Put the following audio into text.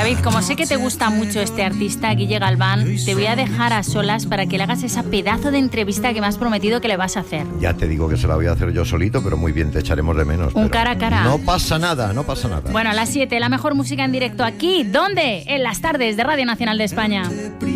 David, como sé que te gusta mucho este artista, Guille Galván, te voy a dejar a solas para que le hagas esa pedazo de entrevista que me has prometido que le vas a hacer. Ya te digo que se la voy a hacer yo solito, pero muy bien, te echaremos de menos. Un cara a cara. No pasa nada, no pasa nada. Bueno, a las 7, la mejor música en directo aquí. ¿Dónde? En las tardes de Radio Nacional de España.